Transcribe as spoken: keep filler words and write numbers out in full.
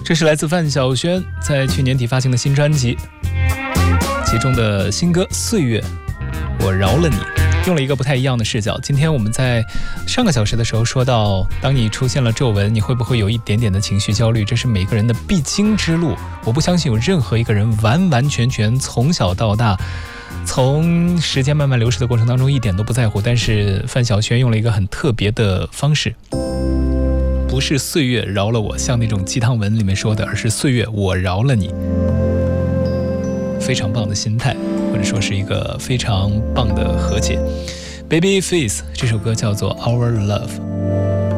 这是来自范晓萱在去年底发行的新专辑，其中的新歌《岁月》，我饶了你，用了一个不太一样的视角。今天我们在上个小时的时候说到，当你出现了皱纹，你会不会有一点点的情绪焦虑？这是每个人的必经之路。我不相信有任何一个人完完全全从小到大，从时间慢慢流逝的过程当中一点都不在乎。但是范晓萱用了一个很特别的方式，不是岁月饶了我，像那种鸡汤文里面说的，而是岁月我饶了你。非常棒的心态，或者说是一个非常棒的和解。Babyface 这首歌叫做 Our Love。